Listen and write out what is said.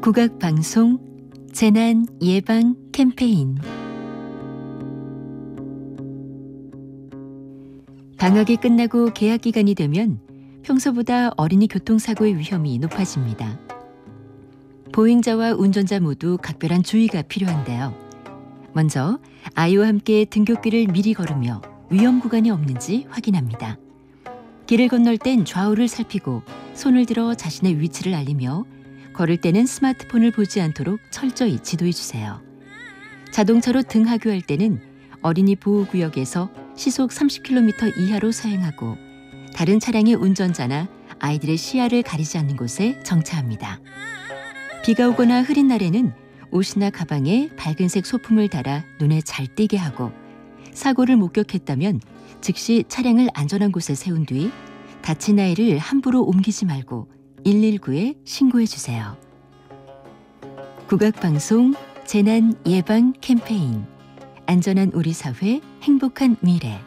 국악방송 재난 예방 캠페인. 방학이 끝나고 개학 기간이 되면 평소보다 어린이 교통사고의 위험이 높아집니다. 보행자와 운전자 모두 각별한 주의가 필요한데요. 먼저 아이와 함께 등굣길을 미리 걸으며 위험 구간이 없는지 확인합니다. 길을 건널 땐 좌우를 살피고 손을 들어 자신의 위치를 알리며 걸을 때는 스마트폰을 보지 않도록 철저히 지도해 주세요. 자동차로 등하교할 때는 어린이 보호구역에서 시속 30km 이하로 서행하고 다른 차량의 운전자나 아이들의 시야를 가리지 않는 곳에 정차합니다. 비가 오거나 흐린 날에는 옷이나 가방에 밝은색 소품을 달아 눈에 잘 띄게 하고 사고를 목격했다면 즉시 차량을 안전한 곳에 세운 뒤 다친 아이를 함부로 옮기지 말고 119에 신고해 주세요. 국악방송 재난 예방 캠페인. 안전한 우리 사회, 행복한 미래.